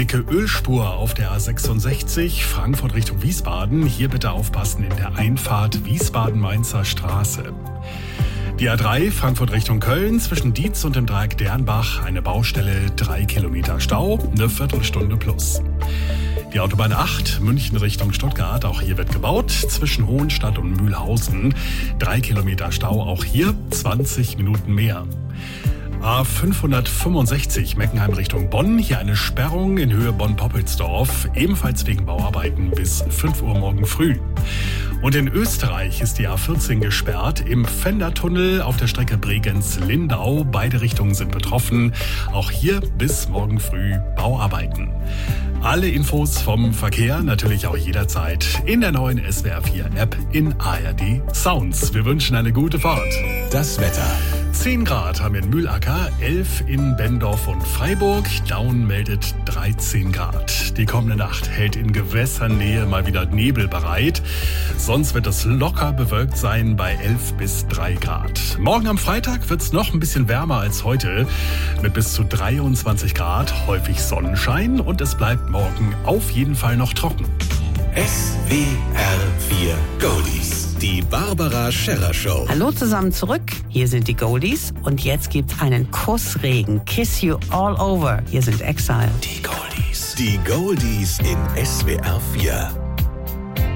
Dicke Ölspur auf der A66 Frankfurt Richtung Wiesbaden. Hier bitte aufpassen in der Einfahrt Wiesbaden-Mainzer Straße. Die A3 Frankfurt Richtung Köln zwischen Dietz und dem Dreieck Dernbach. Eine Baustelle, 3 Kilometer Stau, eine Viertelstunde plus. Die Autobahn 8 München Richtung Stuttgart. Auch hier wird gebaut. Zwischen Hohenstadt und Mühlhausen. 3 Kilometer Stau. Auch hier 20 Minuten mehr. A565 Meckenheim Richtung Bonn. Hier eine Sperrung in Höhe Bonn-Poppelsdorf. Ebenfalls wegen Bauarbeiten bis 5 Uhr morgen früh. Und in Österreich ist die A14 gesperrt. Im Fendertunnel auf der Strecke Bregenz-Lindau. Beide Richtungen sind betroffen. Auch hier bis morgen früh Bauarbeiten. Alle Infos vom Verkehr natürlich auch jederzeit in der neuen SWR4-App in ARD Sounds. Wir wünschen eine gute Fahrt. Das Wetter. 10 Grad haben wir in Mühlacker, 11 in Benndorf und Freiburg. Daun meldet 13 Grad. Die kommende Nacht hält in Gewässernähe mal wieder Nebel bereit. Sonst wird es locker bewölkt sein bei 11 bis 3 Grad. Morgen am Freitag wird es noch ein bisschen wärmer als heute mit bis zu 23 Grad. Häufig Sonnenschein und es bleibt morgen auf jeden Fall noch trocken. SWR4 Goldies. Die Barbara Scherrer Show. Hallo zusammen zurück. Hier sind die Goldies und jetzt gibt's einen Kussregen. Kiss you all over. Hier sind Exile. Die Goldies. Die Goldies in SWR4.